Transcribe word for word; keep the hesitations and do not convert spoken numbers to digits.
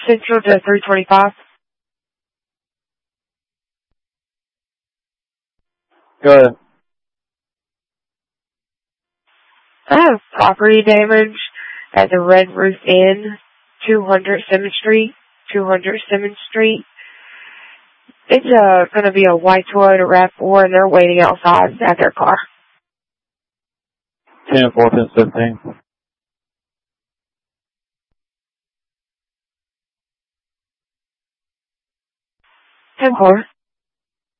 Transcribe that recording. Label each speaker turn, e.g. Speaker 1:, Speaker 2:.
Speaker 1: Central to three twenty-five.
Speaker 2: Go ahead.
Speaker 1: I have property damage at the Red Roof Inn, two hundred Simmons Street, two hundred Simmons Street. It's uh, going to be a white Toyota RAV four, and they're waiting outside at their car.
Speaker 2: ten four, ten fifteen.
Speaker 1: ten four.